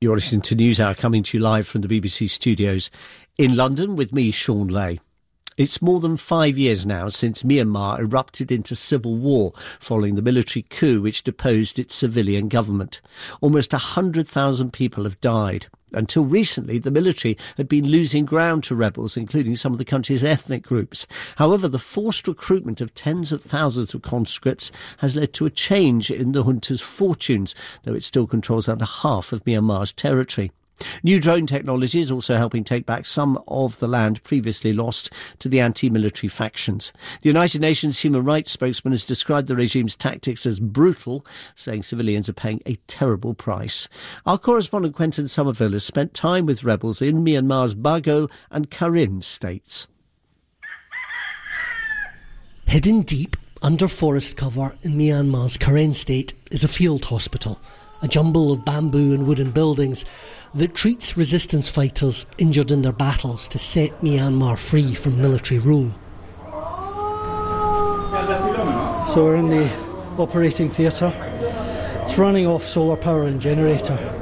You're listening to NewsHour, coming to you live from the BBC studios in London with me, Sean Lay. It's more than 5 years now since Myanmar erupted into civil war following the military coup which deposed its civilian government. Almost 100,000 people have died. Until recently, the military had been losing ground to rebels, including some of the country's ethnic groups. However, the forced recruitment of tens of thousands of conscripts has led to a change in the junta's fortunes, though it still controls under half of Myanmar's territory. New drone technology is also helping take back some of the land previously lost to the anti-military factions. The United Nations human rights spokesman has described the regime's tactics as brutal, saying civilians are paying a terrible price. Our correspondent Quentin Somerville has spent time with rebels in Myanmar's Bago and Karen states. Hidden deep under forest cover in Myanmar's Karen state is a field hospital, a jumble of bamboo and wooden buildings that treats resistance fighters injured in their battles to set Myanmar free from military rule. So we're in the operating theatre. It's running off solar power and generator.